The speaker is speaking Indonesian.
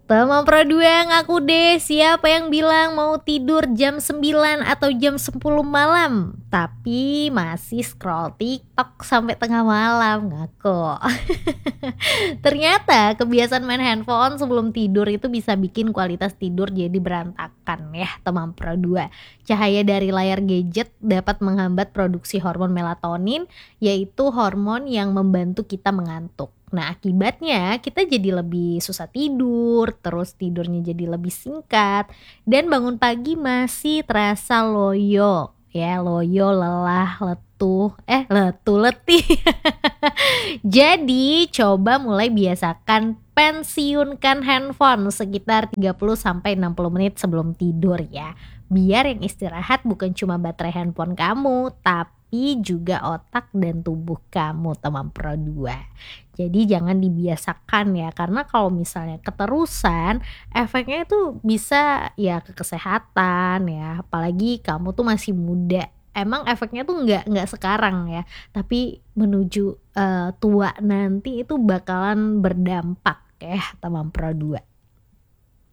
Teman Pro 2 ngaku deh, siapa yang bilang mau tidur jam 9 atau jam 10 malam tapi masih scroll TikTok sampai tengah malam, ngaku. Ternyata kebiasaan main handphone sebelum tidur itu bisa bikin kualitas tidur jadi berantakan ya teman Pro 2. Cahaya dari layar gadget dapat menghambat produksi hormon melatonin, yaitu hormon yang membantu kita mengantuk. Nah, akibatnya kita jadi lebih susah tidur, terus tidurnya jadi lebih singkat, dan bangun pagi masih terasa loyo. Ya, loyo, lelah, letu, letih. Jadi, coba mulai biasakan pensiunkan handphone sekitar 30 sampai 60 menit sebelum tidur ya. Biar yang istirahat bukan cuma baterai handphone kamu, tapi juga otak dan tubuh kamu, teman Pro 2. Jadi jangan dibiasakan ya, karena kalau misalnya keterusan efeknya itu bisa ya ke kesehatan ya, apalagi kamu tuh masih muda. Emang efeknya tuh nggak sekarang ya, tapi menuju tua nanti itu bakalan berdampak ya teman Pro 2.